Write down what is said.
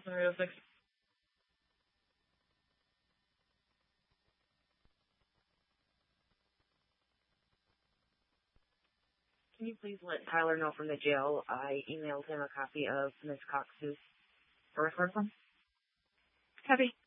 Boston Radio 6. Can you please let Tyler know from the jail I emailed him a copy of Ms. Cox's birth form? Copy.